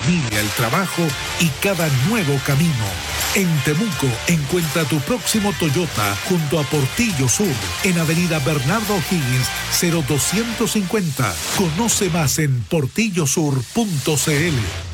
familia, el trabajo y cada nuevo camino. En Temuco, encuentra tu próximo Toyota junto a Portillo Sur, en Avenida Bernardo O'Higgins, 0250. Conoce más en portillosur.cl.